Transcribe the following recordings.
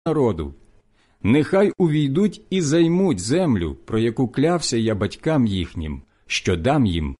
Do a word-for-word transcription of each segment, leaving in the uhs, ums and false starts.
народу. Нехай увійдуть і займуть землю, про яку клявся я батькам їхнім, що дам їм.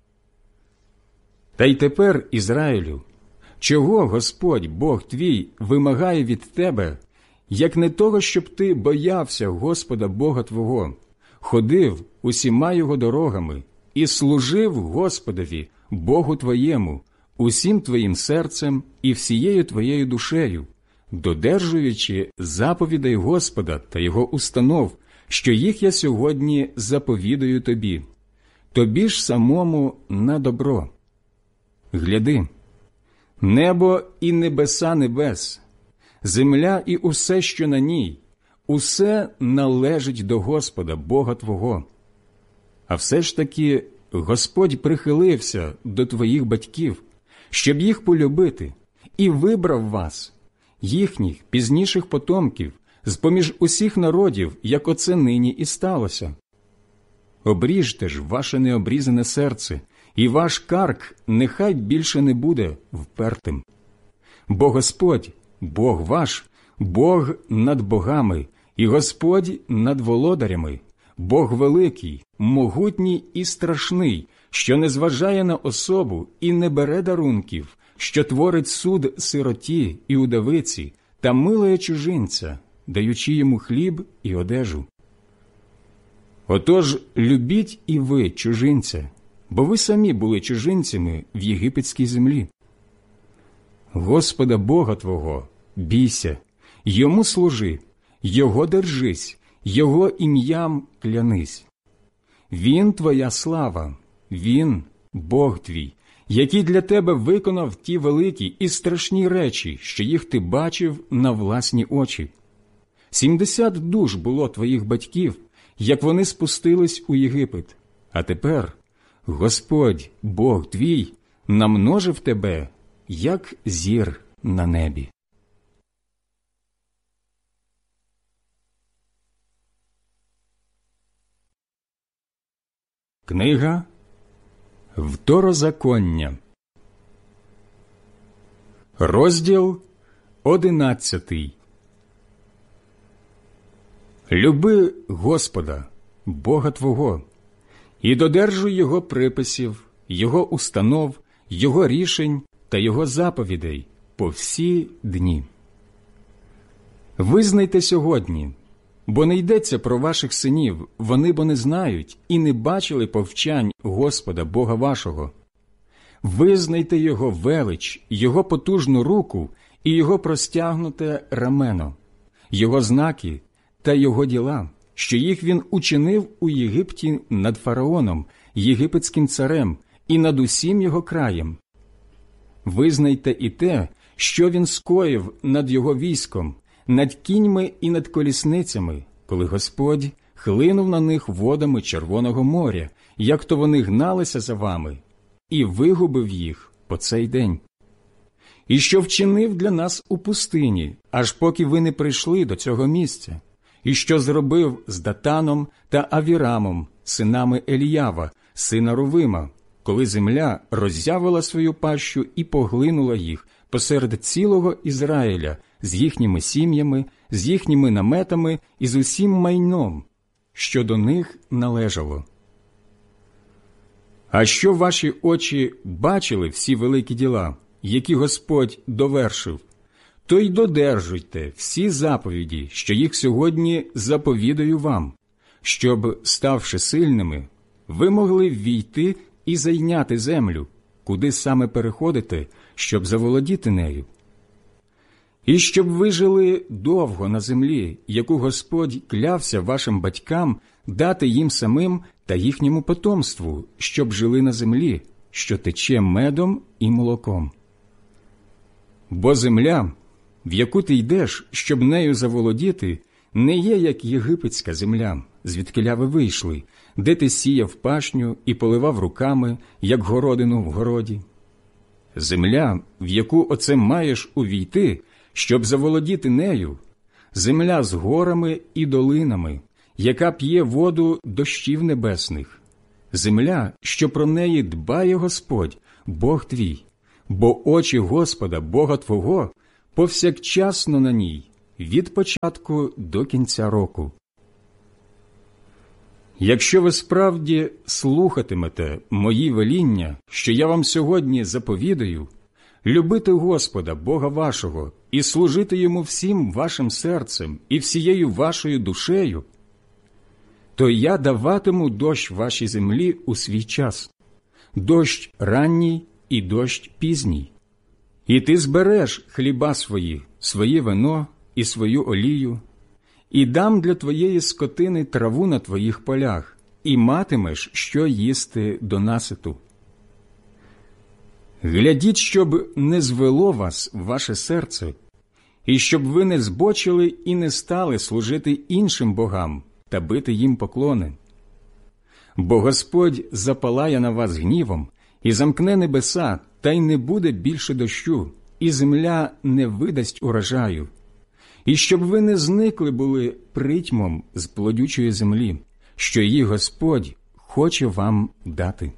Та й тепер, Ізраїлю, чого Господь, Бог твій, вимагає від тебе, як не того, щоб ти боявся Господа Бога твого, ходив усіма його дорогами і служив Господові, Богу твоєму, усім твоїм серцем і всією твоєю душею, додержуючи заповідей Господа та його установ, що їх я сьогодні заповідаю тобі, тобі ж самому на добро. Гляди, небо і небеса небес, земля і усе, що на ній, усе належить до Господа, Бога твого. А все ж таки Господь прихилився до твоїх батьків, щоб їх полюбити, і вибрав вас, їхніх пізніших потомків, з-поміж усіх народів, як оце нині і сталося. Обріжте ж ваше необрізане серце, і ваш карк нехай більше не буде впертим. Бо Господь, Бог ваш, Бог над богами, і Господь над володарями, Бог великий, могутній і страшний, що не зважає на особу і не бере дарунків, що творить суд сироті і удавиці та милує чужинця, даючи йому хліб і одежу. Отож, любіть і ви чужинця, бо ви самі були чужинцями в єгипетській землі. Господа Бога твого бійся, йому служи, його держись, його ім'ям клянись. Він твоя слава, він Бог твій, який для тебе виконав ті великі і страшні речі, що їх ти бачив на власні очі. Сімдесят душ було твоїх батьків, як вони спустились у Єгипет, а тепер Господь, Бог твій, намножив тебе, як зір на небі. Книга Второзаконня, розділ одинадцятий. Люби Господа, Бога твого, і додержуй Його приписів, Його установ, Його рішень та Його заповідей по всі дні. Визнайте сьогодні, бо не йдеться про ваших синів, вони бо не знають і не бачили повчань Господа Бога вашого. Визнайте Його велич, Його потужну руку і Його простягнуте рамено, Його знаки та Його діла, що їх Він учинив у Єгипті над фараоном, єгипетським царем і над усім його краєм. Визнайте і те, що Він скоїв над його військом, над кіньми і над колісницями, коли Господь хлинув на них водами Червоного моря, як то вони гналися за вами, і вигубив їх по цей день. І що вчинив для нас у пустині, аж поки ви не прийшли до цього місця, і що зробив з Датаном та Авірамом, синами Еліява, сина Рувима, коли земля роззявила свою пащу і поглинула їх посеред цілого Ізраїля з їхніми сім'ями, з їхніми наметами і з усім майном, що до них належало. А що ваші очі бачили всі великі діла, які Господь довершив, то й додержуйте всі заповіді, що їх сьогодні заповідаю вам, щоб, ставши сильними, ви могли ввійти і зайняти землю, куди саме переходите, щоб заволодіти нею. І щоб ви жили довго на землі, яку Господь клявся вашим батькам дати їм самим та їхньому потомству, щоб жили на землі, що тече медом і молоком. Бо земля, в яку ти йдеш, щоб нею заволодіти, не є, як єгипетська земля, звідкиля ви вийшли, де ти сіяв пашню і поливав руками, як городину в городі. Земля, в яку оце маєш увійти, щоб заволодіти нею, земля з горами і долинами, яка п'є воду дощів небесних, земля, що про неї дбає Господь, Бог твій, бо очі Господа, Бога твого, повсякчасно на ній, від початку до кінця року. Якщо ви справді слухатимете мої веління, що я вам сьогодні заповідаю, любити Господа, Бога вашого, і служити Йому всім вашим серцем і всією вашою душею, то я даватиму дощ вашій землі у свій час, дощ ранній і дощ пізній. І ти збереш хліба свої, своє вино і свою олію, і дам для твоєї скотини траву на твоїх полях, і матимеш, що їсти до наситу. Глядіть, щоб не звело вас ваше серце, і щоб ви не збочили і не стали служити іншим богам та бити їм поклони. Бо Господь запалає на вас гнівом і замкне небеса, та й не буде більше дощу, і земля не видасть урожаю, і щоб ви не зникли були притьмом з плодючої землі, що її Господь хоче вам дати.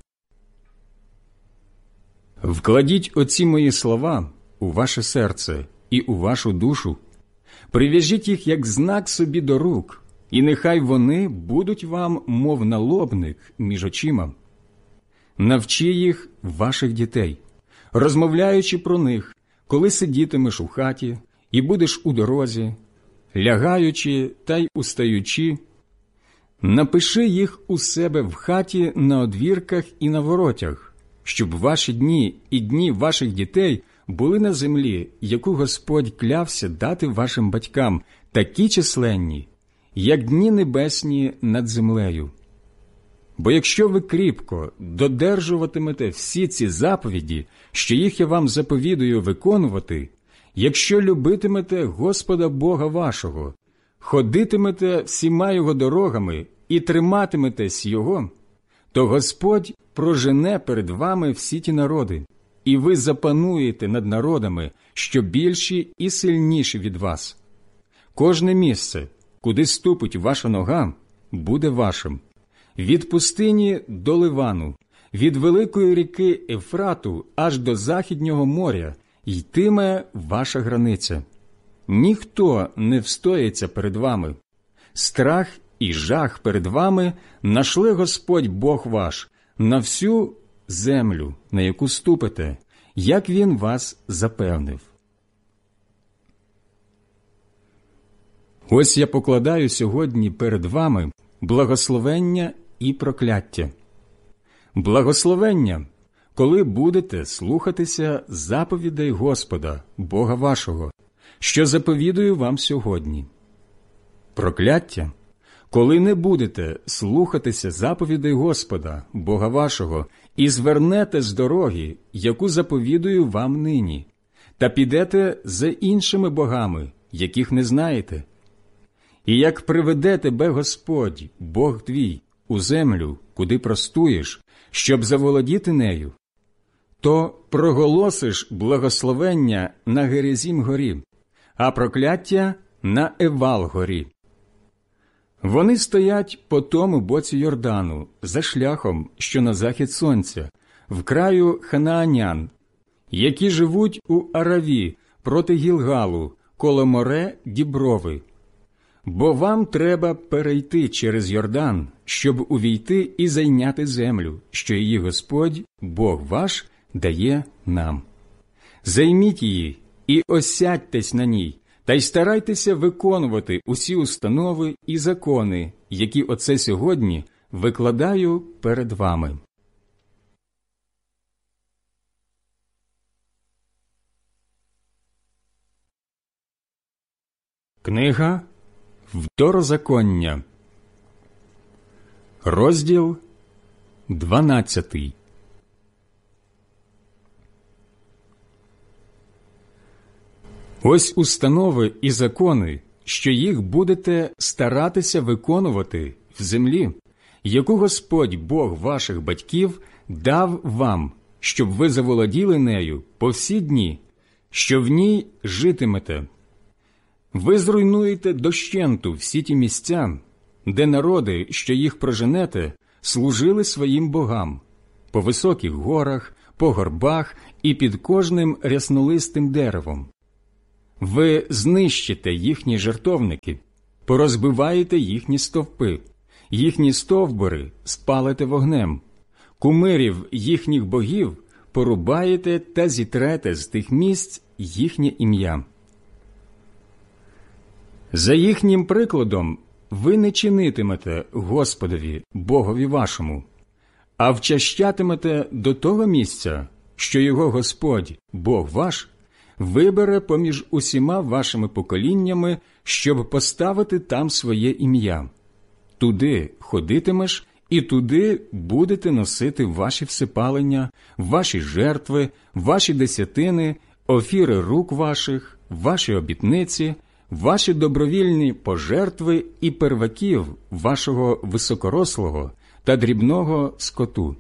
Вкладіть оці мої слова у ваше серце і у вашу душу, прив'яжіть їх як знак собі до рук, і нехай вони будуть вам, мов налобник між очима. Навчи їх ваших дітей, розмовляючи про них, коли сидітимеш у хаті і будеш у дорозі, лягаючи та й устаючи. Напиши їх у себе в хаті на одвірках і на воротях, щоб ваші дні і дні ваших дітей були на землі, яку Господь клявся дати вашим батькам, такі численні, як дні небесні над землею. Бо якщо ви кріпко додержуватимете всі ці заповіді, що їх я вам заповідую виконувати, якщо любитимете Господа Бога вашого, ходитимете всіма Його дорогами і триматиметесь Його, то Господь прожене перед вами всі ті народи, і ви запануєте над народами, що більші і сильніші від вас. Кожне місце, куди ступить ваша нога, буде вашим. Від пустині до Ливану, від великої ріки Ефрату аж до Західнього моря йтиме ваша границя. Ніхто не встоїться перед вами. Страх і жах перед вами нашле Господь Бог ваш на всю землю, на яку ступите, як Він вас запевнив. Ось я покладаю сьогодні перед вами благословення і прокляття. Благословення, коли будете слухатися заповідей Господа, Бога вашого, що заповідую вам сьогодні. Прокляття, коли не будете слухатися заповідей Господа, Бога вашого, і звернете з дороги, яку заповідую вам нині, та підете за іншими богами, яких не знаєте. І як приведе тебе Господь, Бог твій, у землю, куди простуєш, щоб заволодіти нею, то проголосиш благословення на Герезім горі, а прокляття на Евал горі. Вони стоять по тому боці Йордану, за шляхом, що на захід сонця, в краю ханаанян, які живуть у Араві проти Гілгалу, коло море Діброви. Бо вам треба перейти через Йордан, щоб увійти і зайняти землю, що її Господь, Бог ваш, дає нам. Займіть її і осядьтесь на ній, та й старайтеся виконувати усі установи і закони, які оце сьогодні викладаю перед вами. Книга Второзаконня, розділ дванадцятий. Ось установи і закони, що їх будете старатися виконувати в землі, яку Господь Бог ваших батьків дав вам, щоб ви заволоділи нею по всі дні, що в ній житимете. Ви зруйнуєте дощенту всі ті місця, де народи, що їх проженете, служили своїм богам, по високих горах, по горбах і під кожним ряснолистим деревом. Ви знищите їхні жертовники, порозбиваєте їхні стовпи, їхні стовбури спалите вогнем, кумирів їхніх богів порубаєте та зітрете з тих місць їхнє ім'я. За їхнім прикладом ви не чинитимете Господові, Богові вашому, а вчащатимете до того місця, що його Господь, Бог ваш, вибере поміж усіма вашими поколіннями, щоб поставити там своє ім'я. Туди ходитимеш, і туди будете носити ваші всипалення, ваші жертви, ваші десятини, офіри рук ваших, ваші обітниці, ваші добровільні пожертви і перваків вашого високорослого та дрібного скоту.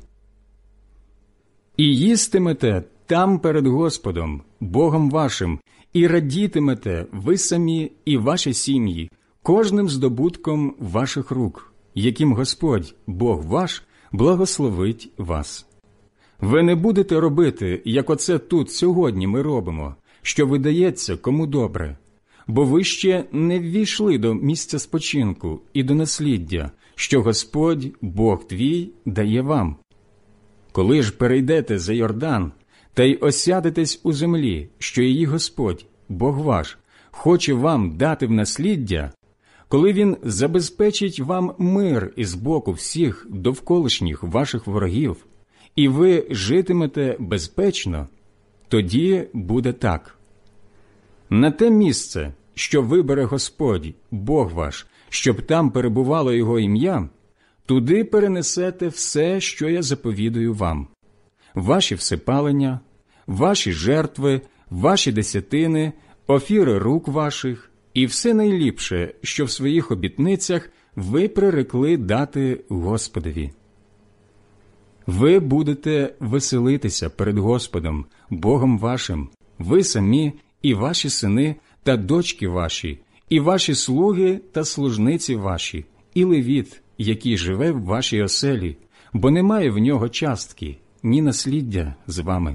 І їстимете там перед Господом, Богом вашим, і радітимете ви самі і ваші сім'ї, кожним здобутком ваших рук, яким Господь, Бог ваш, благословить вас. Ви не будете робити, як оце тут сьогодні ми робимо, що видається кому добре, бо ви ще не ввійшли до місця спочинку і до насліддя, що Господь, Бог твій, дає вам. Коли ж перейдете за Йордан, та й осядетесь у землі, що її Господь, Бог ваш, хоче вам дати в насліддя, коли Він забезпечить вам мир із боку всіх довколишніх ваших ворогів, і ви житимете безпечно, тоді буде так. На те місце, що вибере Господь, Бог ваш, щоб там перебувало Його ім'я, туди перенесете все, що я заповідую вам. Ваші всипалення, ваші жертви, ваші десятини, офіри рук ваших і все найліпше, що в своїх обітницях ви прирекли дати Господові. Ви будете веселитися перед Господом, Богом вашим, ви самі і ваші сини та дочки ваші, і ваші слуги та служниці ваші, і левіт, який живе в вашій оселі, бо немає в нього частки, ні насліддя з вами.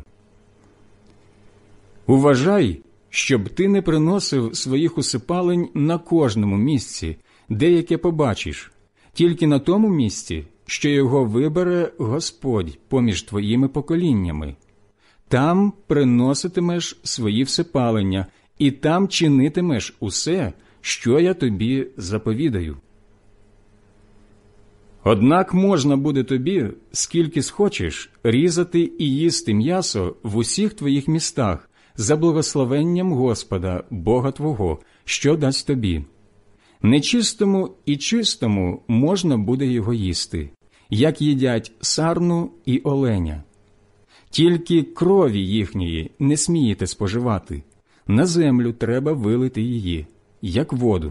Уважай, щоб ти не приносив своїх усипалень на кожному місці, де яке побачиш, тільки на тому місці, що його вибере Господь поміж твоїми поколіннями. Там приноситимеш свої всипалення, і там чинитимеш усе, що я тобі заповідаю. Однак можна буде тобі, скільки схочеш, різати і їсти м'ясо в усіх твоїх містах за благословенням Господа, Бога твого, що дасть тобі. Нечистому і чистому можна буде його їсти, як їдять сарну і оленя. Тільки крові їхньої не смієте споживати, на землю треба вилити її, як воду.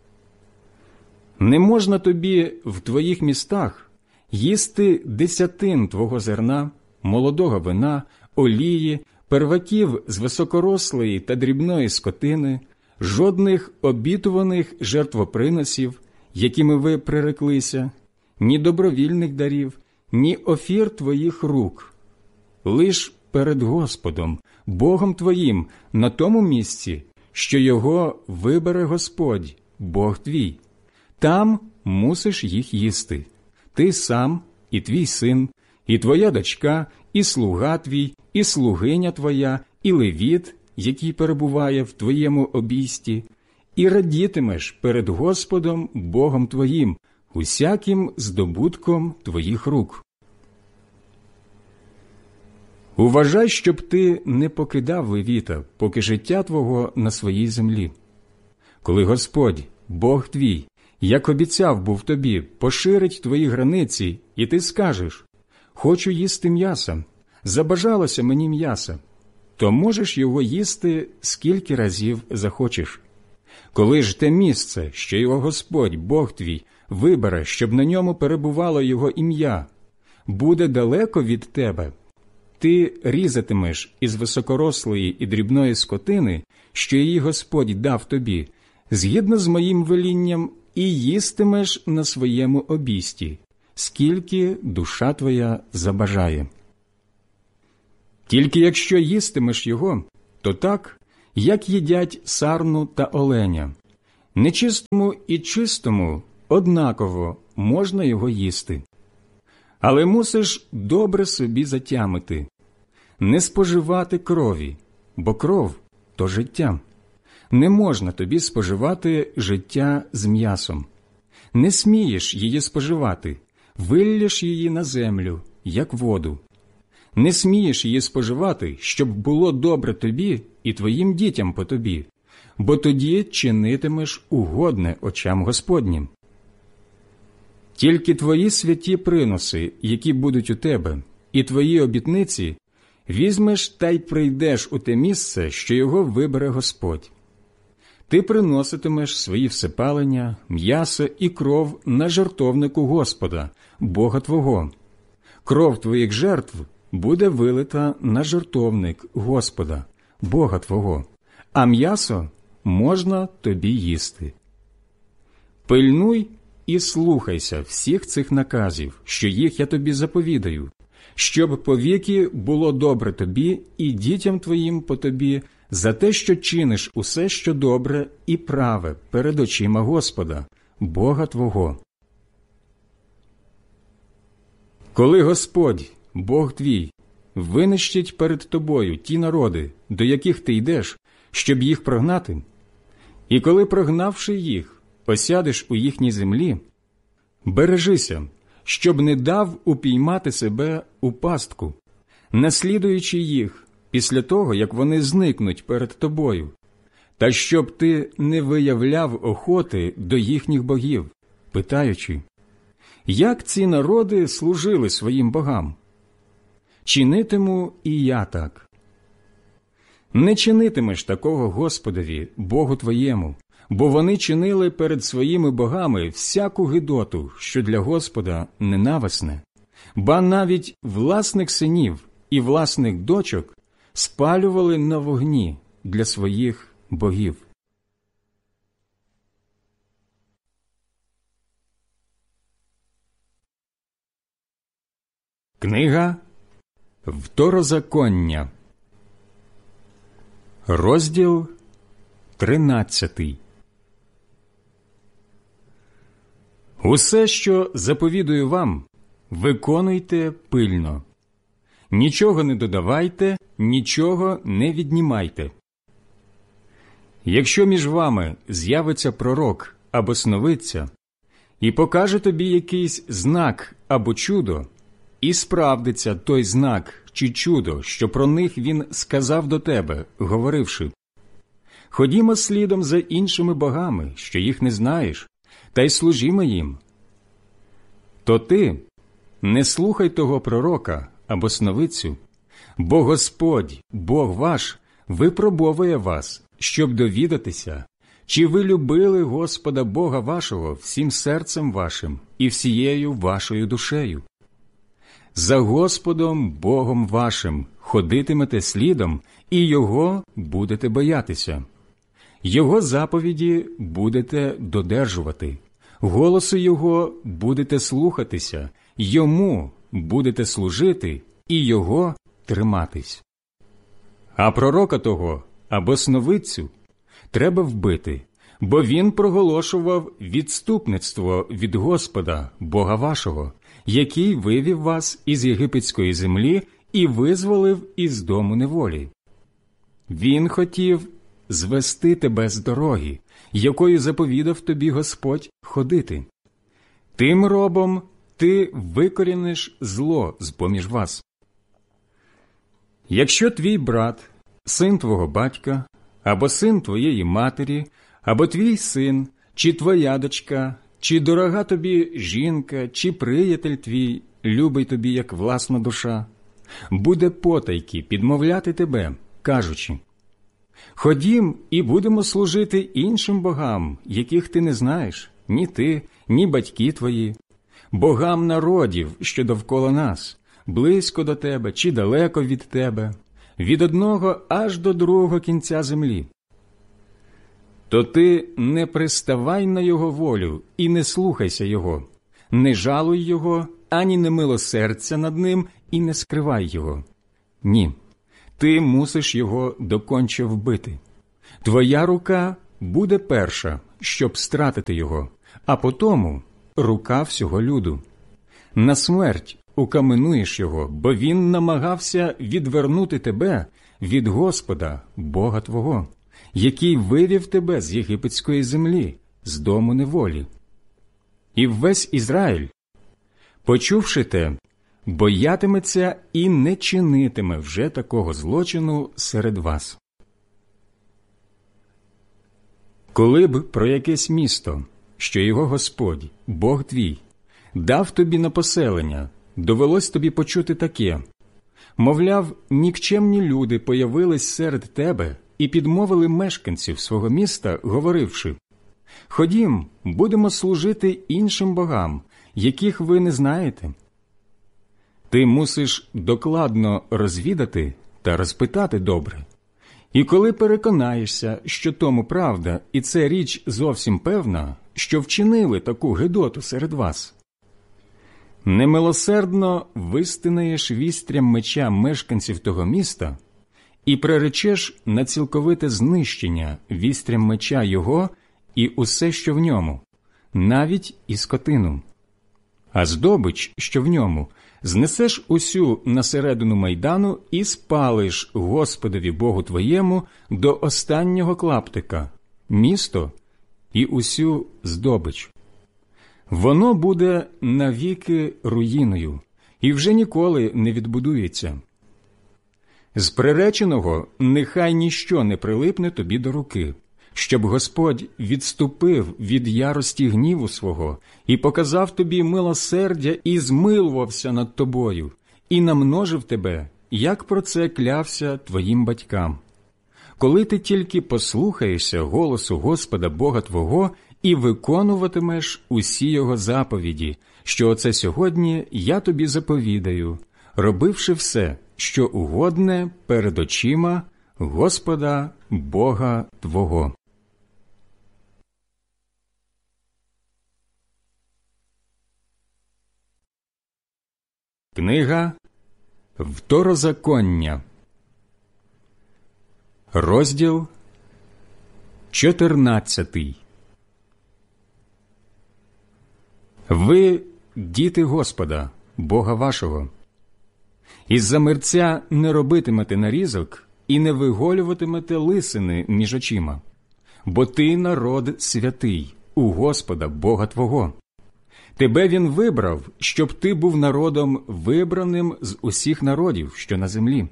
Не можна тобі в твоїх містах їсти десятин твого зерна, молодого вина, олії, перваків з високорослої та дрібної скотини, жодних обітуваних жертвоприносів, якими ви приреклися, ні добровільних дарів, ні офір твоїх рук. Лиш перед Господом, Богом твоїм, на тому місці, що його вибере Господь, Бог твій. Там мусиш їх їсти. Ти сам, і твій син, і твоя дочка, і слуга твій, і слугиня твоя, і левіт, який перебуває в твоєму обійсті, і радітимеш перед Господом, Богом твоїм, усяким здобутком твоїх рук. Уважай, щоб ти не покидав левіта, поки життя твого на своїй землі. Коли Господь, Бог твій, як обіцяв був тобі, поширить твої границі, і ти скажеш: «Хочу їсти м'яса, забажалося мені м'яса», то можеш його їсти скільки разів захочеш. Коли ж те місце, що його Господь, Бог твій, вибере, щоб на ньому перебувало його ім'я, буде далеко від тебе, ти різатимеш із високорослої і дрібної скотини, що її Господь дав тобі, згідно з моїм велінням, і їстимеш на своєму обійсті, скільки душа твоя забажає. Тільки якщо їстимеш його, то так, як їдять сарну та оленя. Нечистому і чистому однаково можна його їсти. Але мусиш добре собі затямити, не споживати крові, бо кров – то життя. Не можна тобі споживати життя з м'ясом. Не смієш її споживати, виллєш її на землю, як воду. Не смієш її споживати, щоб було добре тобі і твоїм дітям по тобі, бо тоді чинитимеш угодне очам Господнім. Тільки твої святі приноси, які будуть у тебе, і твої обітниці, візьмеш та й прийдеш у те місце, що його вибере Господь. Ти приноситимеш свої всепалення, м'ясо і кров на жертовнику Господа, Бога твого. Кров твоїх жертв буде вилита на жертовник Господа, Бога твого, а м'ясо можна тобі їсти. Пильнуй і слухайся всіх цих наказів, що їх я тобі заповідаю, щоб повіки було добре тобі і дітям твоїм по тобі, за те, що чиниш усе, що добре і праве перед очима Господа, Бога твого. Коли Господь, Бог твій, винищить перед тобою ті народи, до яких ти йдеш, щоб їх прогнати, і коли, прогнавши їх, осядеш у їхній землі, бережися, щоб не дав упіймати себе у пастку, наслідуючи їх після того, як вони зникнуть перед тобою, та щоб ти не виявляв охоти до їхніх богів, питаючи, як ці народи служили своїм богам? Чинитиму і я так. Не чинитимеш такого Господові, Богу твоєму, бо вони чинили перед своїми богами всяку гидоту, що для Господа ненависне, ба навіть власних синів і власних дочок спалювали на вогні для своїх богів. Книга Второзаконня, розділ тринадцятий. Усе, що заповідую вам, виконуйте пильно. Нічого не додавайте, нічого не віднімайте. Якщо між вами з'явиться пророк або сновидця, і покаже тобі якийсь знак або чудо, і справдиться той знак чи чудо, що про них він сказав до тебе, говоривши, «Ходімо слідом за іншими богами, що їх не знаєш, та й служімо їм», то ти не слухай того пророка або сновидцю, бо Господь, Бог ваш, випробовує вас, щоб довідатися, чи ви любили Господа Бога вашого всім серцем вашим і всією вашою душею. За Господом Богом вашим ходитимете слідом, і Його будете боятися. Його заповіді будете додержувати, голосу Його будете слухатися, Йому будете служити і Його триматись. А пророка того або сновидцю треба вбити, бо він проголошував відступництво від Господа, Бога вашого, який вивів вас із єгипетської землі і визволив із дому неволі. Він хотів звести тебе з дороги, якою заповідав тобі Господь ходити. Тим робом ти викоріниш зло з-поміж вас. Якщо твій брат, син твого батька, або син твоєї матері, або твій син, чи твоя дочка, чи дорога тобі жінка, чи приятель твій, любий тобі, як власна душа, буде потайки підмовляти тебе, кажучи, «Ходім і будемо служити іншим богам, яких ти не знаєш, ні ти, ні батьки твої, богам народів, що довкола нас, близько до тебе чи далеко від тебе, від одного аж до другого кінця землі». То ти не приставай на його волю і не слухайся його, не жалуй його, ані не милосердься над ним і не скривай його. Ні, ти мусиш його доконче вбити. Твоя рука буде перша, щоб стратити його, а потому рука всього люду. На смерть укаменуєш його, бо він намагався відвернути тебе від Господа, Бога твого, який вивів тебе з єгипетської землі, з дому неволі. І весь Ізраїль, почувши те, боятиметься і не чинитиме вже такого злочину серед вас. Коли б про якесь місто, що його Господь, Бог твій, дав тобі на поселення, довелось тобі почути таке: мовляв, нікчемні люди появились серед тебе і підмовили мешканців свого міста, говоривши: «Ходім, будемо служити іншим богам, яких ви не знаєте». Ти мусиш докладно розвідати та розпитати добре. І коли переконаєшся, що тому правда, і це річ зовсім певна, що вчинили таку гидоту серед вас, немилосердно вистинаєш вістрям меча мешканців того міста і приречеш на цілковите знищення вістрям меча його і усе, що в ньому, навіть і скотину. А здобич, що в ньому, знесеш усю на середину майдану і спалиш Господові Богу твоєму до останнього клаптика, місто і усю здобич. Воно буде навіки руїною і вже ніколи не відбудується. З приреченого нехай ніщо не прилипне тобі до руки, щоб Господь відступив від ярості гніву свого і показав тобі милосердя і змилувався над тобою, і намножив тебе, як про це клявся твоїм батькам. Коли ти тільки послухаєшся голосу Господа Бога твого і виконуватимеш усі його заповіді, що оце сьогодні я тобі заповідаю, робивши все, що угодне перед очима Господа Бога твого. Книга Второзаконня, розділ чотирнадцятий. Ви – діти Господа, Бога вашого. Із-за мерця не робитимете нарізок і не виголюватимете лисини між очима, бо ти народ святий у Господа Бога твого. Тебе він вибрав, щоб ти був народом вибраним з усіх народів, що на землі.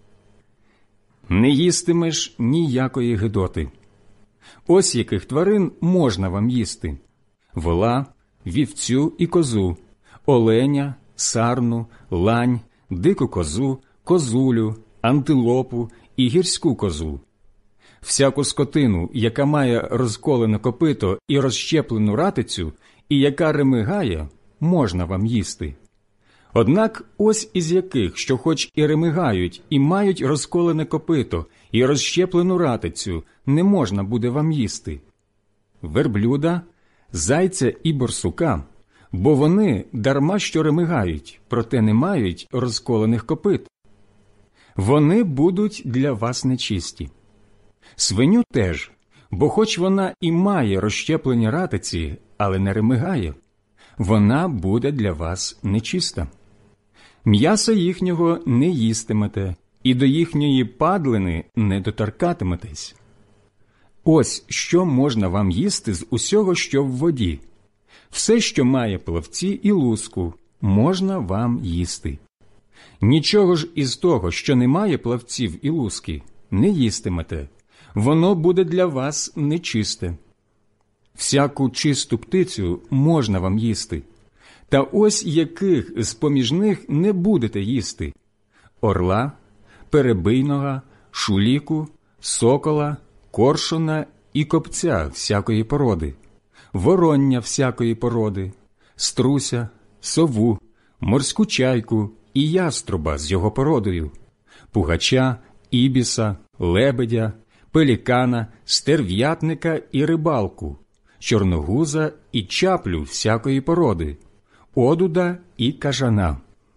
Не їстимеш ніякої гидоти. Ось яких тварин можна вам їсти: вола, вівцю і козу, оленя, сарну, лань, дику козу, козулю, антилопу і гірську козу. Всяку скотину, яка має розколене копито і розщеплену ратицю, і яка ремигає, можна вам їсти. Однак ось із яких, що хоч і ремигають, і мають розколене копито, і розщеплену ратицю, не можна буде вам їсти: верблюда, зайця і борсука, бо вони дарма що ремигають, проте не мають розколених копит. Вони будуть для вас нечисті. Свиню теж, бо хоч вона і має розщеплені ратиці, але не ремигає, вона буде для вас нечиста. М'яса їхнього не їстимете, і до їхньої падлини не доторкатиметесь. Ось що можна вам їсти з усього, що в воді. Все, що має плавці і луску, можна вам їсти. Нічого ж із того, що не має плавців і луски, не їстимете. Воно буде для вас нечисте. Всяку чисту птицю можна вам їсти. Та ось яких з-поміж них не будете їсти: орла, перебийного, шуліку, сокола, коршуна і копця всякої породи, вороння всякої породи, струся, сову, морську чайку і яструба з його породою, пугача, ібіса, лебедя, пелікана, стерв'ятника і рибалку, чорногуза і чаплю всякої породи, одуда і кажана.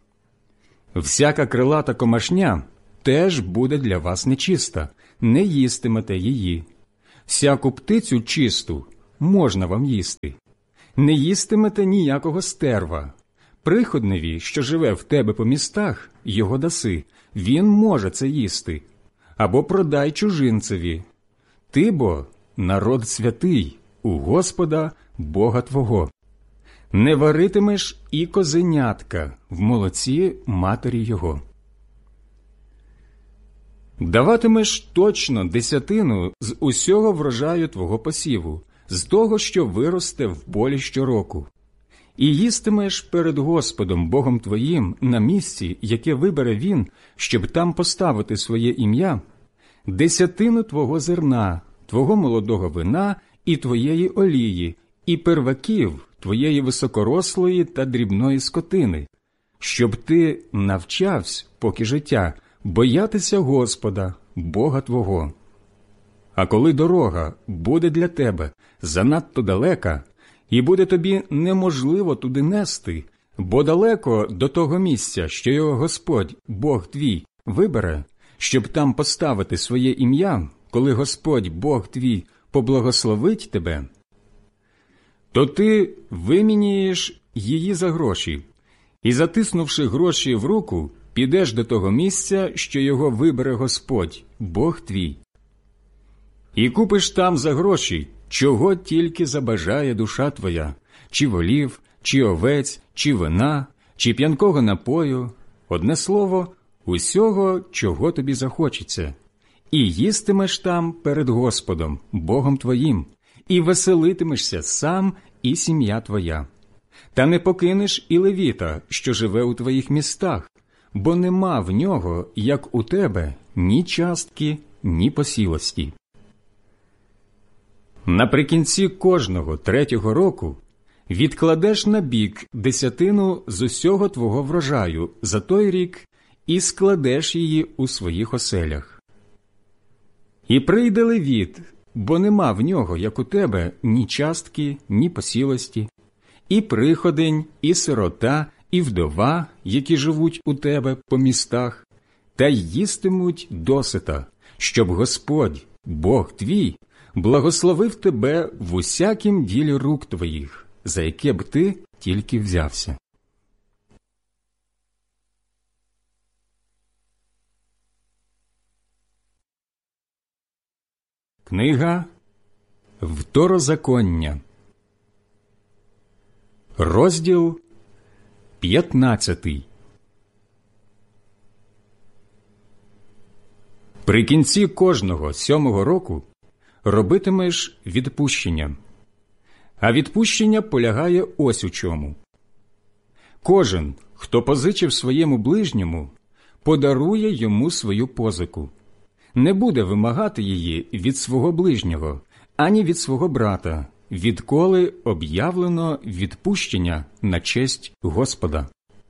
Всяка крилата комашня теж буде для вас нечиста, не їстимете її. всяку птицю чисту можна вам їсти. Не їстимете ніякого стерва. Приходневі, що живе в тебе по містах, його даси, він може це їсти. Або продай чужинцеві. Ти бо народ святий у Господа Бога твого. Не варитимеш і козенятка в молоці матері його. Даватимеш точно десятину з усього врожаю твого посіву, з того, що виросте в полі щороку. І їстимеш перед Господом Богом твоїм на місці, яке вибере Він, щоб там поставити своє ім'я, десятину твого зерна, твого молодого вина і твоєї олії, і перваків твоєї високорослої та дрібної скотини, щоб ти навчався, поки життя, боятися Господа, Бога твого. А коли дорога буде для тебе занадто далека, і буде тобі неможливо туди нести, бо далеко до того місця, що його Господь, Бог твій, вибере, щоб там поставити своє ім'я, коли Господь, Бог твій, поблагословить тебе, то ти виміняєш її за гроші, і, затиснувши гроші в руку, підеш до того місця, що його вибере Господь, Бог твій. І купиш там за гроші, чого тільки забажає душа твоя, чи волів, чи овець, чи вина, чи п'янкого напою, одне слово, усього, чого тобі захочеться. І їстимеш там перед Господом, Богом твоїм, і веселитимешся сам і сім'я твоя. Та не покинеш і левіта, що живе у твоїх містах, бо нема в нього, як у тебе, ні частки, ні посілості. Наприкінці кожного третього року відкладеш на бік десятину з усього твого врожаю за той рік і складеш її у своїх оселях. І прийде левіт, бо нема в нього, як у тебе, ні частки, ні посілості, і приходень, і сирота, і вдова, які живуть у тебе по містах, та й їстимуть досита, щоб Господь, Бог твій, благословив тебе в усякім ділі рук твоїх, за яке б ти тільки взявся. Книга Второзаконня, розділ п'ятнадцятий. При кінці кожного сьомого року робитимеш відпущення. А відпущення полягає ось у чому. Кожен, хто позичив своєму ближньому, подарує йому свою позику. Не буде вимагати її від свого ближнього, ані від свого брата, відколи об'явлено відпущення на честь Господа.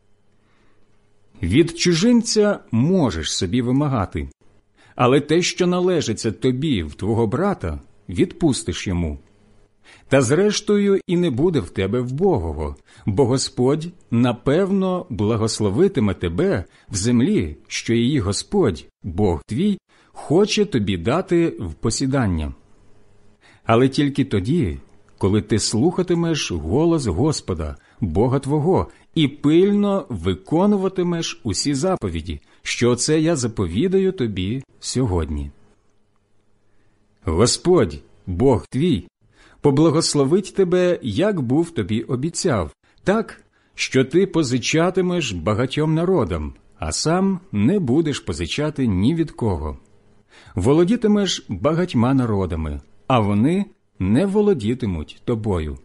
Від чужинця можеш собі вимагати, але те, що належиться тобі в твого брата, відпустиш йому. Та зрештою і не буде в тебе вбогого, бо Господь, напевно, благословитиме тебе в землі, що її Господь, Бог твій, хоче тобі дати в посідання. Але тільки тоді, коли ти слухатимеш голос Господа, Бога твого, і пильно виконуватимеш усі заповіді, що оце я заповідаю тобі сьогодні. Господь, Бог твій, поблагословить тебе, як був тобі обіцяв, так, що ти позичатимеш багатьом народам, а сам не будеш позичати ні від кого. Володітимеш багатьма народами, а вони не володітимуть тобою.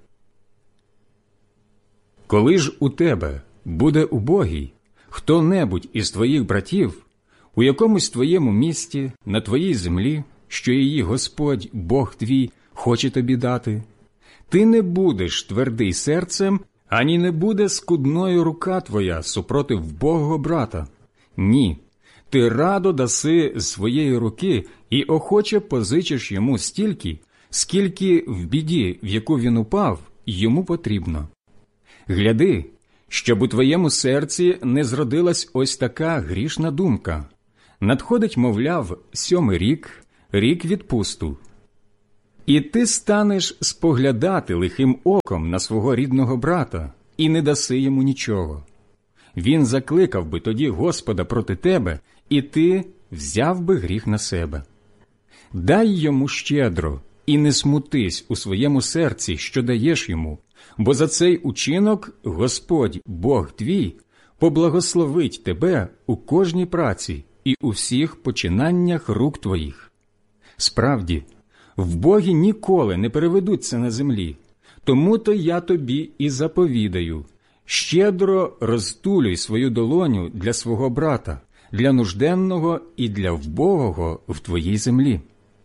Коли ж у тебе буде убогий хто-небудь із твоїх братів, у якомусь твоєму місті, на твоїй землі, що її Господь, Бог твій, хоче тобі дати, ти не будеш твердий серцем, ані не буде скудною рука твоя супроти вбогого брата. Ні, ти радо даси з своєї руки і охоче позичиш йому стільки, скільки в біді, в яку він упав, йому потрібно. Гляди, щоб у твоєму серці не зродилась ось така грішна думка. Надходить, мовляв, сьомий рік, рік відпусту. І ти станеш споглядати лихим оком на свого рідного брата і не даси йому нічого. Він закликав би тоді Господа проти тебе, і ти взяв би гріх на себе. Дай йому щедро і не смутись у своєму серці, що даєш йому, бо за цей учинок Господь, Бог твій, поблагословить тебе у кожній праці і у всіх починаннях рук твоїх. Справді, в Богі ніколи не переведуться на землі, тому-то я тобі і заповідаю, щедро розтулюй свою долоню для свого брата, для нужденного і для вбогого в твоїй землі.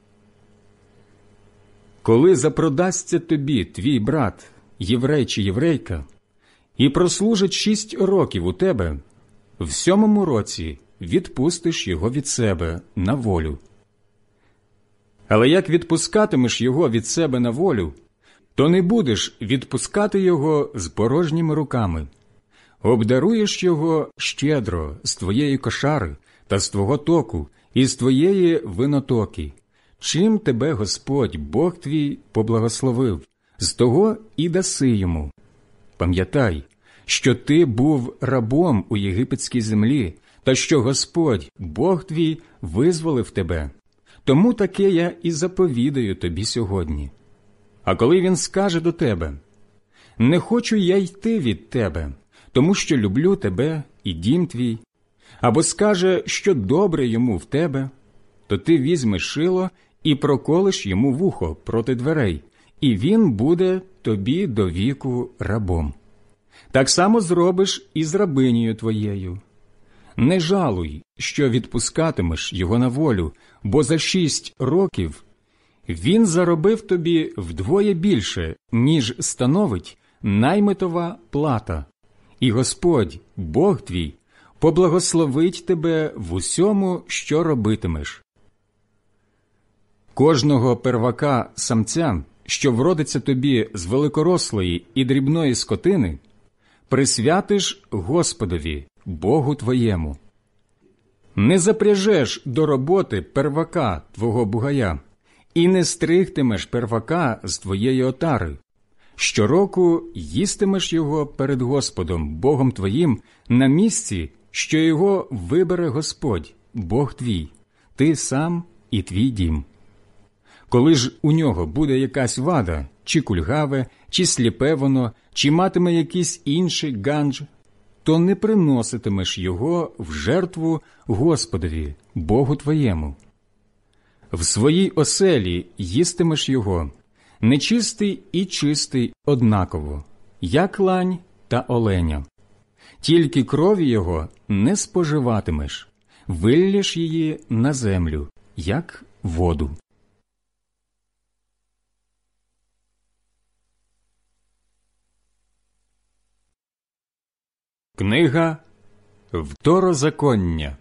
Коли запродасться тобі твій брат, єврей чи єврейка, і прослужить шість років у тебе, в сьомому році відпустиш його від себе на волю. Але як відпускатимеш його від себе на волю, то не будеш відпускати його з порожніми руками. Обдаруєш його щедро з твоєї кошари та з твого току і з твоєї винотоки, чим тебе Господь, Бог твій, поблагословив, з того і даси йому. Пам'ятай, що ти був рабом у єгипетській землі, та що Господь, Бог твій, визволив тебе. Тому таке я і заповідаю тобі сьогодні. А коли він скаже до тебе: «Не хочу я йти від тебе, тому що люблю тебе і дім твій», або скаже, що добре йому в тебе, то ти візьмеш шило і проколиш йому вухо проти дверей, і він буде тобі до віку рабом. Так само зробиш і з рабинею твоєю. Не жалуй, що відпускатимеш його на волю, бо за шість років він заробив тобі вдвоє більше, ніж становить наймитова плата. І Господь, Бог твій, поблагословить тебе в усьому, що робитимеш. Кожного первака самця, що вродиться тобі з великорослої і дрібної скотини, присвятиш Господові, Богу твоєму. Не запряжеш до роботи первака твого бугая, і не стригтимеш первака з твоєї отари. Щороку їстимеш його перед Господом, Богом твоїм, на місці, що його вибере Господь, Бог твій, ти сам і твій дім. Коли ж у нього буде якась вада, чи кульгаве, чи сліпе воно, чи матиме якийсь інший ганж, то не приноситимеш його в жертву Господові, Богу твоєму. В своїй оселі їстимеш його, нечистий і чистий однаково, як лань та оленя. Тільки крові його не споживатимеш, виллєш її на землю, як воду. Книга Второзаконня,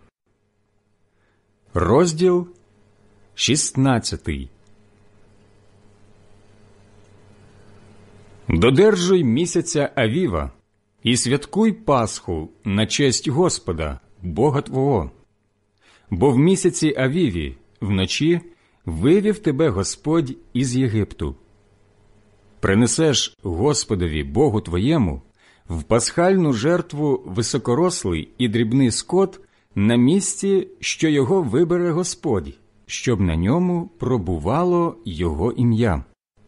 розділ шістнадцятий. Додержуй місяця Авіва і святкуй Пасху на честь Господа, Бога твого. Бо в місяці Авіві вночі вивів тебе Господь із Єгипту. Принесеш Господові, Богу твоєму, в пасхальну жертву високорослий і дрібний скот на місці, що його вибере Господь, щоб на ньому пробувало його ім'я.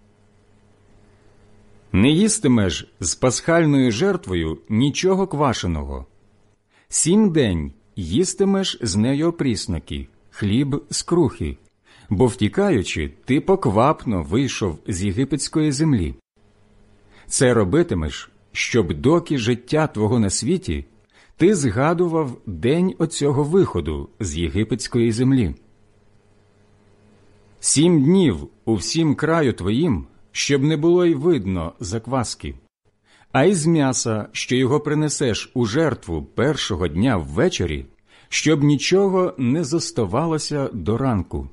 Не їстимеш з пасхальною жертвою нічого квашеного. Сім день їстимеш з нею опрісноки, хліб з крухи, бо, втікаючи, ти поквапно вийшов з єгипетської землі. Це робитимеш, щоб доки життя твого на світі, ти згадував день оцього виходу з єгипетської землі. Сім днів у всім краю твоїм, щоб не було й видно закваски, а із м'яса, що його принесеш у жертву першого дня ввечері, щоб нічого не зоставалося до ранку.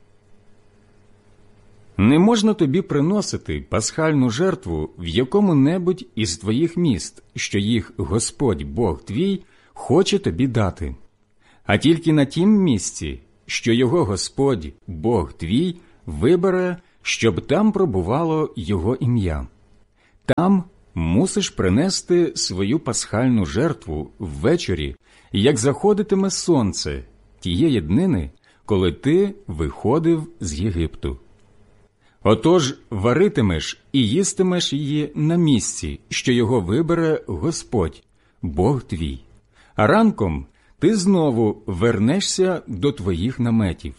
Не можна тобі приносити пасхальну жертву в якому-небудь із твоїх міст, що їх Господь, Бог твій, хоче тобі дати, а тільки на тім місці, що його Господь, Бог твій, вибере, щоб там пробувало його ім'я. Там мусиш принести свою пасхальну жертву ввечері, як заходитиме сонце тієї днини, коли ти виходив з Єгипту. Отож варитимеш і їстимеш її на місці, що його вибере Господь, Бог твій. А ранком ти знову вернешся до твоїх наметів.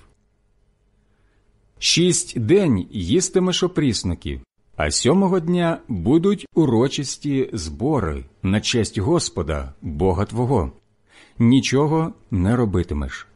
Шість день їстимеш опрісноків, а сьомого дня будуть урочисті збори на честь Господа, Бога твого. Нічого не робитимеш.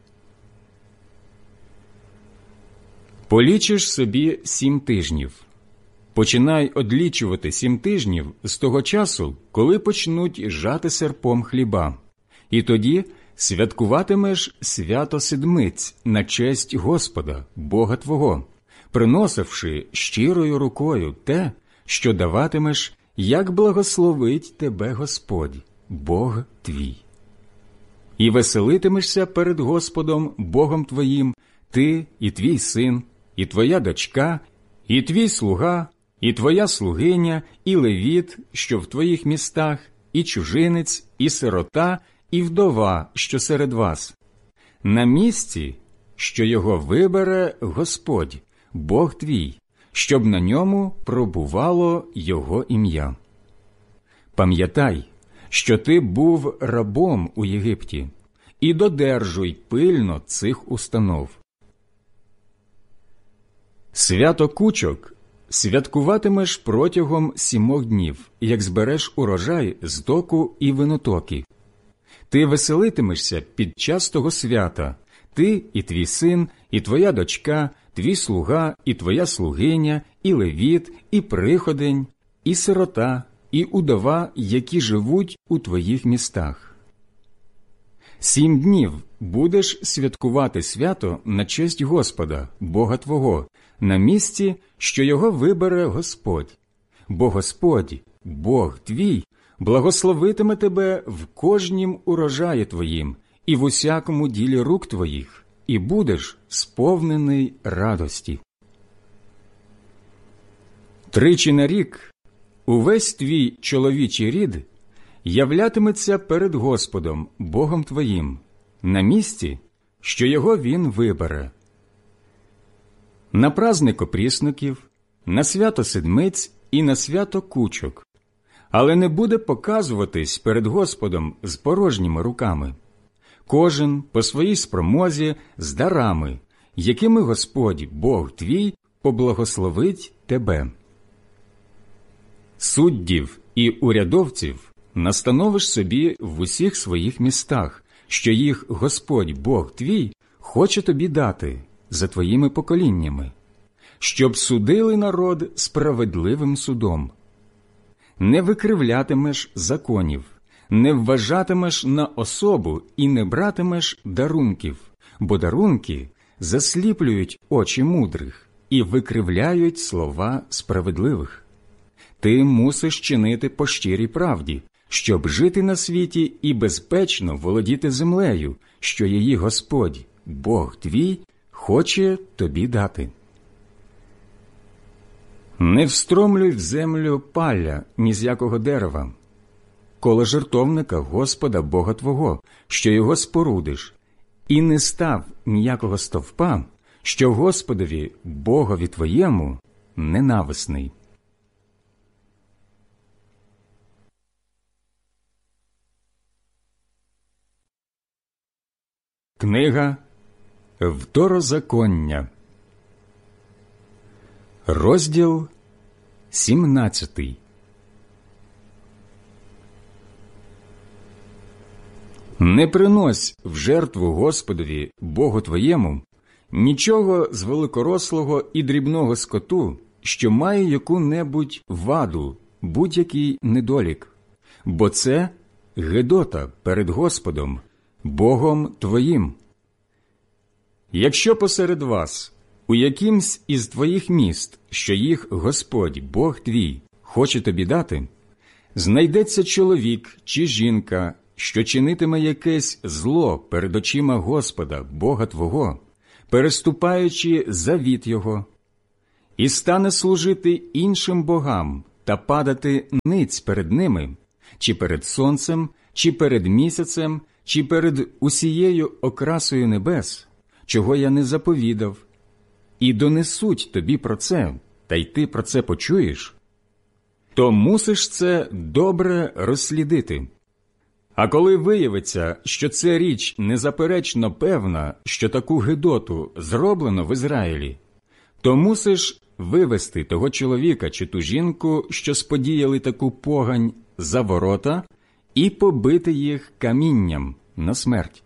Полічиш собі сім тижнів. Починай одлічувати сім тижнів з того часу, коли почнуть жати серпом хліба. І тоді святкуватимеш свято седмиць на честь Господа, Бога твого, приносивши щирою рукою те, що даватимеш, як благословить тебе Господь, Бог твій. І веселитимешся перед Господом, Богом твоїм, ти і твій син, і твоя дочка, і твій слуга, і твоя слугиня, і левіт, що в твоїх містах, і чужинець, і сирота, і вдова, що серед вас, на місці, що його вибере Господь, Бог твій, щоб на ньому пробувало його ім'я. Пам'ятай, що ти був рабом у Єгипті, і додержуй пильно цих установ. Свято кучок святкуватимеш протягом сімох днів, як збереш урожай з току і винотоки. Ти веселитимешся під час того свята, ти і твій син, і твоя дочка, твій слуга, і твоя слугиня, і левіт, і приходень, і сирота, і удова, які живуть у твоїх містах. Сім днів будеш святкувати свято на честь Господа, Бога твого, на місці, що його вибере Господь. Бо Господь, Бог твій, благословитиме тебе в кожнім урожаї твоїм і в усякому ділі рук твоїх, і будеш сповнений радості. Тричі на рік увесь твій чоловічий рід являтиметься перед Господом, Богом твоїм, на місці, що його він вибере. На праздник опрісноків, на свято седмиць і на свято кучок, але не буде показуватись перед Господом з порожніми руками. Кожен по своїй спромозі з дарами, якими Господь, Бог твій, поблагословить тебе. Суддів і урядовців настановиш собі в усіх своїх містах, що їх Господь, Бог твій, хоче тобі дати за твоїми поколіннями, щоб судили народ справедливим судом. Не викривлятимеш законів, не вважатимеш на особу і не братимеш дарунків, бо дарунки засліплюють очі мудрих і викривляють слова справедливих. Ти мусиш чинити по щирій правді, щоб жити на світі і безпечно володіти землею, що її Господь, Бог твій, хоче тобі дати. Не встромлюй в землю палля ні з якого дерева, коло жертовника Господа Бога твого, що його спорудиш, і не став ніякого стовпа, що Господові, Богові твоєму, ненависний. Книга Второзаконня, розділ сімнадцятий. Не принось в жертву Господові, Богу твоєму, нічого з великорослого і дрібного скоту, що має яку-небудь ваду, будь-який недолік, бо це гидота перед Господом, Богом твоїм. Якщо посеред вас, у якимсь із твоїх міст, що їх Господь, Бог твій, хоче тобі дати, знайдеться чоловік чи жінка, що чинитиме якесь зло перед очима Господа, Бога твого, переступаючи завіт його, і стане служити іншим богам та падати ниць перед ними, чи перед сонцем, чи перед місяцем, чи перед усією окрасою небес, чого я не заповідав, і донесуть тобі про це, та й ти про це почуєш, то мусиш це добре розслідити. А коли виявиться, що ця річ незаперечно певна, що таку гидоту зроблено в Ізраїлі, то мусиш вивести того чоловіка чи ту жінку, що сподіяли таку погань, за ворота і побити їх камінням на смерть.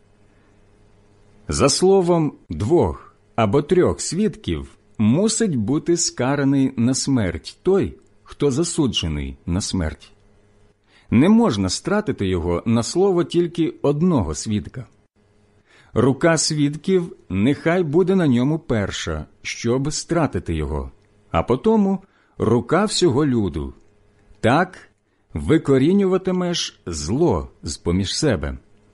За словом двох або трьох свідків мусить бути скараний на смерть той, хто засуджений на смерть. Не можна стратити його на слово тільки одного свідка. Рука свідків нехай буде на ньому перша, щоб стратити його, а потому рука всього люду. Так викорінюватимеш зло з-поміж себе.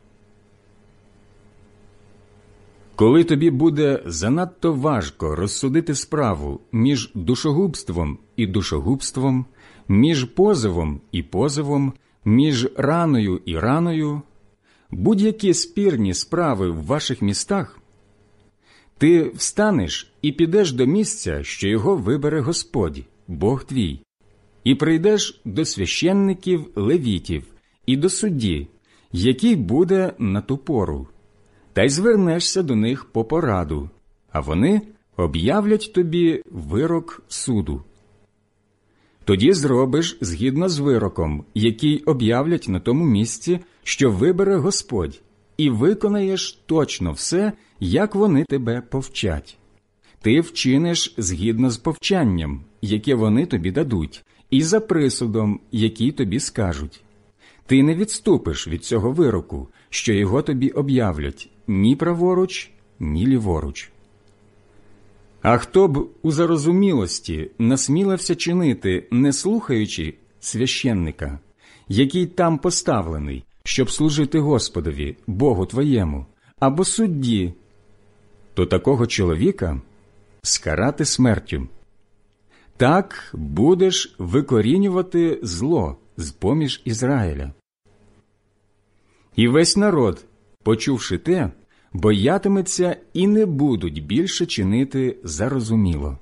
Коли тобі буде занадто важко розсудити справу між душогубством і душогубством, між позовом і позовом, між раною і раною, будь-які спірні справи в ваших містах, ти встанеш і підеш до місця, що його вибере Господь, Бог твій, і прийдеш до священників левітів і до судді, який буде на ту пору, та й звернешся до них по пораду, а вони об'являть тобі вирок суду. Тоді зробиш згідно з вироком, який об'являть на тому місці, що вибере Господь, і виконаєш точно все, як вони тебе повчать. Ти вчиниш згідно з повчанням, яке вони тобі дадуть, і за присудом, який тобі скажуть. Ти не відступиш від цього вироку, що його тобі об'являть, ні праворуч, ні ліворуч. А хто б у зарозумілості насмілився чинити, не слухаючи священника, який там поставлений, щоб служити Господові, Богу твоєму, або судді, то такого чоловіка скарати смертю. Так будеш викорінювати зло з-поміж Ізраїля. І весь народ, почувши те, боятиметься і не будуть більше чинити зарозуміло.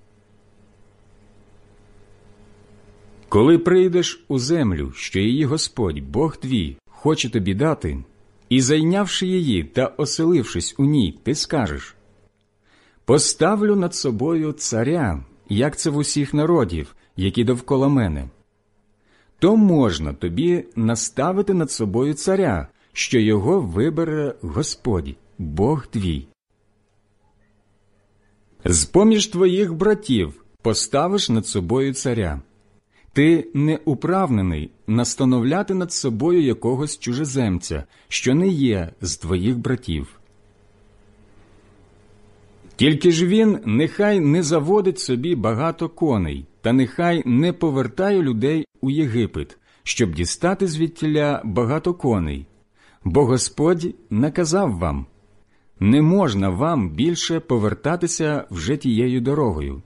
Коли прийдеш у землю, що її Господь, Бог твій, хоче тобі дати, і зайнявши її та оселившись у ній, ти скажеш: «Поставлю над собою царя, як це в усіх народів, які довкола мене», то можна тобі наставити над собою царя, що його вибере Господь, Бог твій. З-поміж твоїх братів поставиш над собою царя. Ти не управнений настановляти над собою якогось чужеземця, що не є з твоїх братів. Тільки ж він нехай не заводить собі багато коней, та нехай не повертає людей у Єгипет, щоб дістати звідтіля багато коней. Бо Господь наказав вам: не можна вам більше повертатися вже тією дорогою.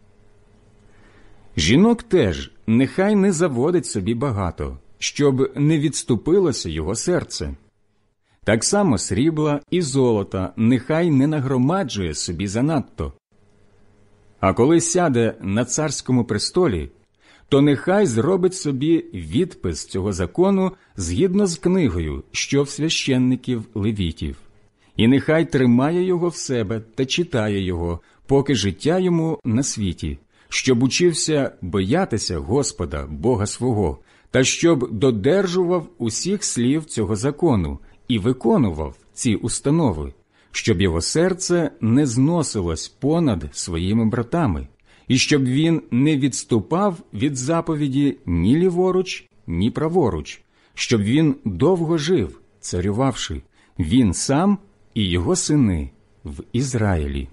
Жінок теж нехай не заводить собі багато, щоб не відступилося його серце. Так само срібла і золота нехай не нагромаджує собі занадто. А коли сяде на царському престолі, то нехай зробить собі відпис цього закону згідно з книгою, що в священників левітів, і нехай тримає його в себе та читає його, поки життя йому на світі, щоб учився боятися Господа, Бога свого, та щоб додержував усіх слів цього закону і виконував ці установи, щоб його серце не зносилось понад своїми братами, і щоб він не відступав від заповіді ні ліворуч, ні праворуч, щоб він довго жив, царювавши, він сам і його сини в Ізраїлі.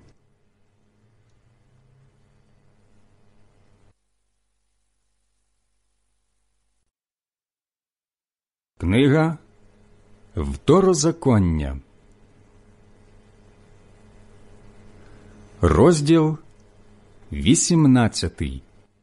Книга Второзаконня, розділ вісімнадцятий.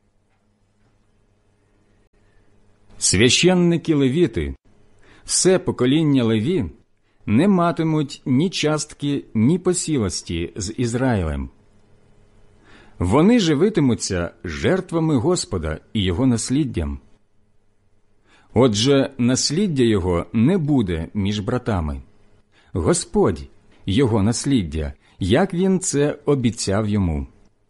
Священники левіти, все покоління Леві, не матимуть ні частки, ні посілості з Ізраїлем. Вони живитимуться жертвами Господа і Його насліддям. Отже, насліддя Його не буде між братами. Господь – Його насліддя, як Він це обіцяв йому.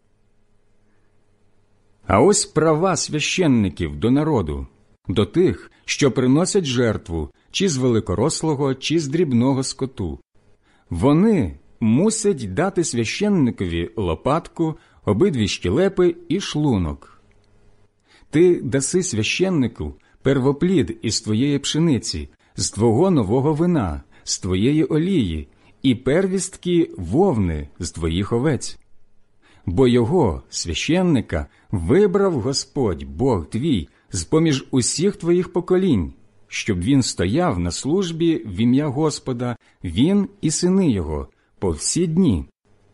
А ось права священників до народу, до тих, що приносять жертву, чи з великорослого, чи з дрібного скоту. Вони мусять дати священникові лопатку, обидві щелепи і шлунок. Ти даси священнику первоплід із твоєї пшениці, з твого нового вина, з твоєї олії, і первістки вовни з твоїх овець. Бо його, священника, вибрав Господь, Бог твій, з-поміж усіх твоїх поколінь, щоб він стояв на службі в ім'я Господа, він і сини його, по всі дні.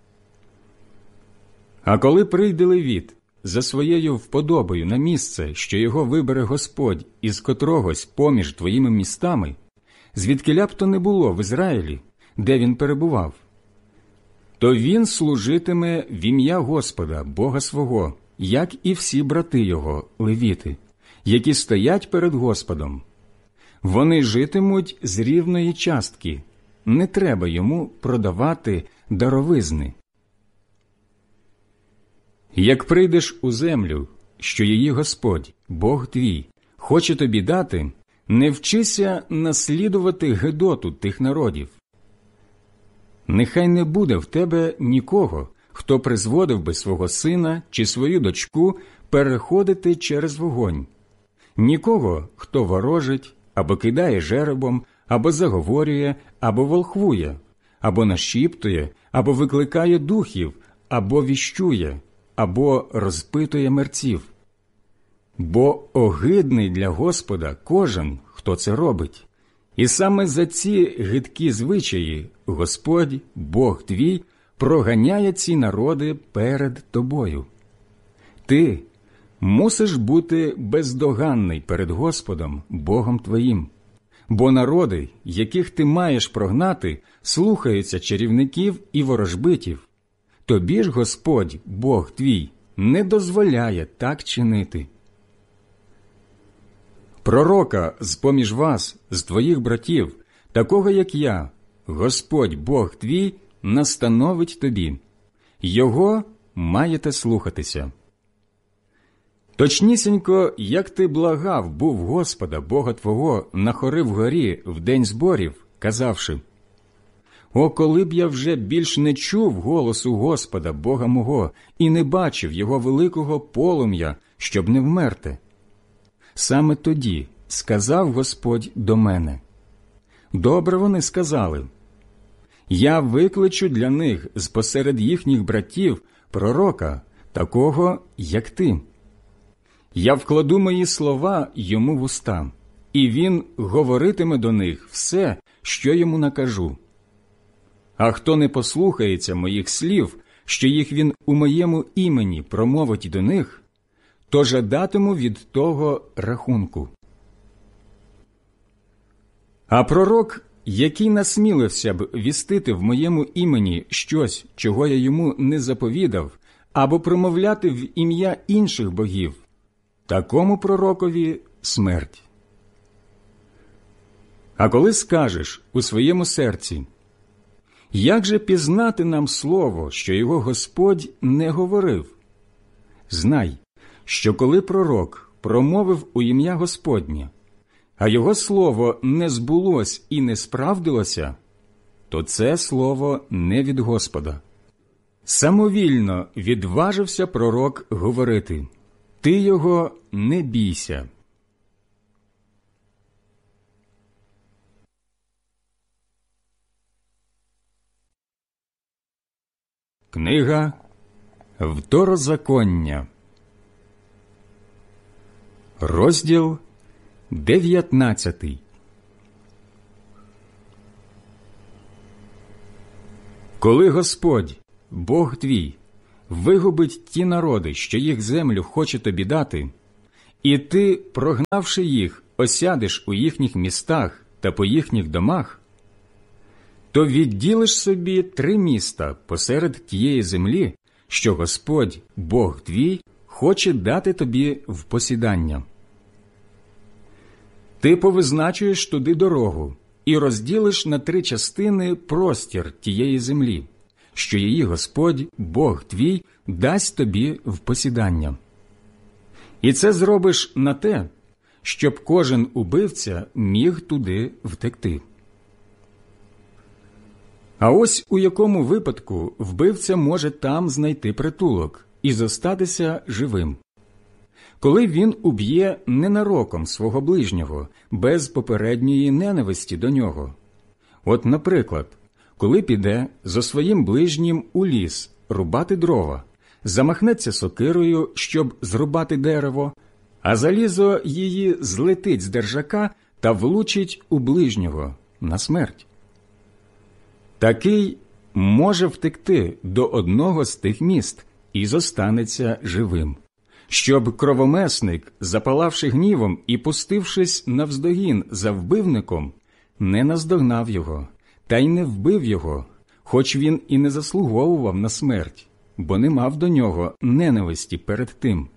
А коли прийде левіт за своєю вподобою на місце, що його вибере Господь із котрогось поміж твоїми містами, звідкиля б то не було в Ізраїлі, де він перебував, то він служитиме в ім'я Господа, Бога свого, як і всі брати його, левіти, які стоять перед Господом. Вони житимуть з рівної частки, не треба йому продавати даровизни. Як прийдеш у землю, що її Господь, Бог твій, хоче тобі дати, не вчися наслідувати гидоту тих народів. Нехай не буде в тебе нікого, хто призводив би свого сина чи свою дочку переходити через вогонь, нікого, хто ворожить, або кидає жеребом, або заговорює, або волхвує, або нашіптує, або викликає духів, або віщує, або розпитує мерців. Бо огидний для Господа кожен, хто це робить. І саме за ці гидкі звичаї Господь, Бог твій, проганяє ці народи перед тобою. Ти мусиш бути бездоганний перед Господом, Богом твоїм. Бо народи, яких ти маєш прогнати, слухаються чарівників і ворожбитів. Тобі ж Господь, Бог твій, не дозволяє так чинити. Пророка з-поміж вас, з твоїх братів, такого як я, Господь, Бог твій, настановить тобі. Його маєте слухатися. Точнісінько, як ти благав був Господа, Бога твого, на хори вгорі в день зборів, казавши: «О, коли б я вже більш не чув голосу Господа, Бога мого, і не бачив Його великого полум'я, щоб не вмерти». Саме тоді сказав Господь до мене: «Добре вони сказали. Я викличу для них з-посеред їхніх братів пророка, такого, як ти. Я вкладу мої слова йому в уста, і він говоритиме до них все, що йому накажу. А хто не послухається моїх слів, що їх він у моєму імені промовить до них, то жадатиму від того рахунку. А пророк, який насмілився б вістити в моєму імені щось, чого я йому не заповідав, або промовляти в ім'я інших богів, такому пророкові смерть. А коли скажеш у своєму серці: як же пізнати нам слово, що його Господь не говорив? Знай, що коли пророк промовив у ім'я Господнє, а його слово не збулось і не справдилося, то це слово не від Господа. Самовільно відважився пророк говорити: ти його не бійся. Книга Второзаконня, розділ дев'ятнадцятий. Коли Господь, Бог твій, вигубить ті народи, що їх землю хоче тобі дати, і ти, прогнавши їх, осядеш у їхніх містах та по їхніх домах, то відділиш собі три міста посеред тієї землі, що Господь, Бог твій, хоче дати тобі в посідання. Ти повизначуєш туди дорогу і розділиш на три частини простір тієї землі, що її Господь, Бог твій, дасть тобі в посідання. І це зробиш на те, щоб кожен убивця міг туди втекти. А ось у якому випадку вбивця може там знайти притулок і зостатися живим. Коли він уб'є ненароком свого ближнього, без попередньої ненависті до нього. От, наприклад, коли піде зо своїм ближнім у ліс рубати дрова, замахнеться сокирою, щоб зрубати дерево, а залізо її злетить з держака та влучить у ближнього на смерть. Такий може втекти до одного з тих міст і зостанеться живим, щоб кровомесник, запалавши гнівом і пустившись навздогін за вбивником, не наздогнав його, та й не вбив його, хоч він і не заслуговував на смерть, бо не мав до нього ненависті перед тим.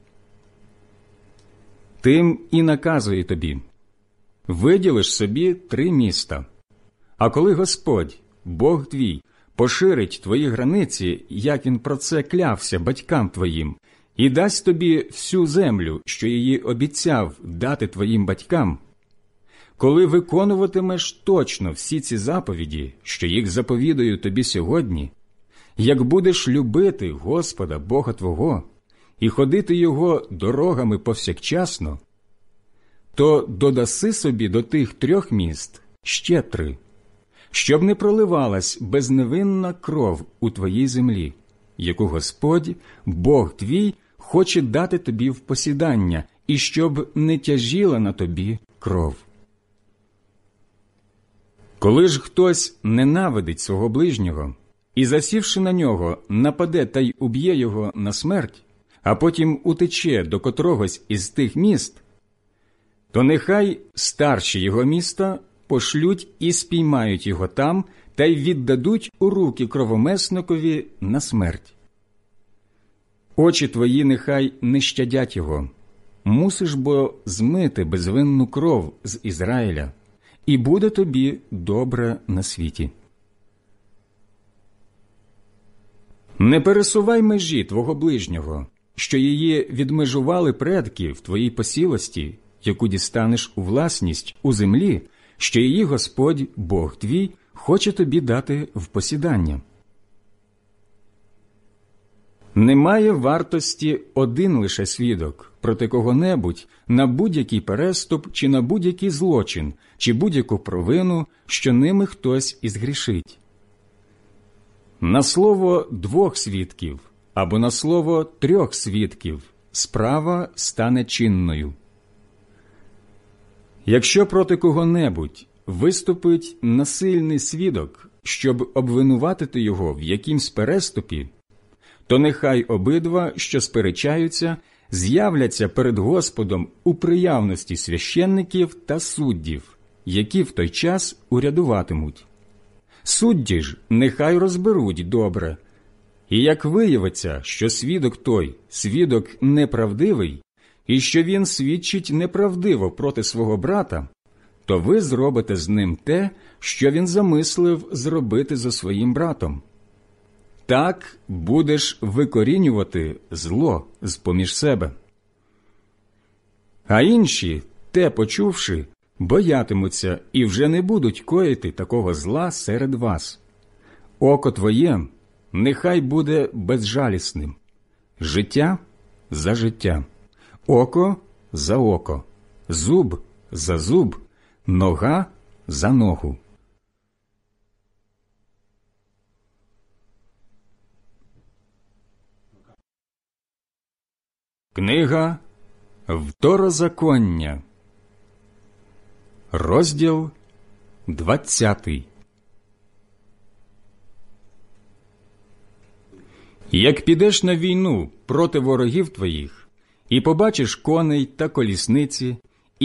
Тим і наказує тобі: виділиш собі три міста, а коли Господь, Бог твій, поширить твої границі, як він про це клявся батькам твоїм, і дасть тобі всю землю, що її обіцяв дати твоїм батькам, коли виконуватимеш точно всі ці заповіді, що їх заповідаю тобі сьогодні, як будеш любити Господа Бога твого і ходити Його дорогами повсякчасно, то додаси собі до тих трьох міст ще три, щоб не проливалась безневинна кров у твоїй землі, яку Господь, Бог твій, хоче дати тобі в посідання, і щоб не тяжіла на тобі кров. Коли ж хтось ненавидить свого ближнього і, засівши на нього, нападе та й уб'є його на смерть, а потім утече до котрогось із тих міст, то нехай старші його міста пошлють і спіймають його там та й віддадуть у руки кровомесникові на смерть. Очі твої нехай не щадять його. Мусиш бо змити безвинну кров з Ізраїля, і буде тобі добре на світі. Не пересувай межі твого ближнього, що її відмежували предки в твоїй посілості, яку дістанеш у власність у землі, що її Господь, Бог твій, хоче тобі дати в посідання. Немає вартості один лише свідок проти кого-небудь на будь-який переступ чи на будь-який злочин, чи будь-яку провину, що ними хтось і згрішить. На слово двох свідків або на слово трьох свідків справа стане чинною. Якщо проти кого-небудь виступить насильний свідок, щоб обвинуватити його в якимсь переступі, то нехай обидва, що сперечаються, з'являться перед Господом у приявності священників та суддів, які в той час урядуватимуть. Судді ж нехай розберуть добре, і як виявиться, що свідок той, свідок неправдивий, і що він свідчить неправдиво проти свого брата, то ви зробите з ним те, що він замислив зробити зі своїм братом. Так будеш викорінювати зло з-поміж себе. А інші, те почувши, боятимуться і вже не будуть коїти такого зла серед вас. Око твоє нехай буде безжалісним, життя за життя, око за око, зуб за зуб, нога за ногу. Книга Второзаконня, розділ двадцятий. Як підеш на війну проти ворогів твоїх, і побачиш коней та колісниці,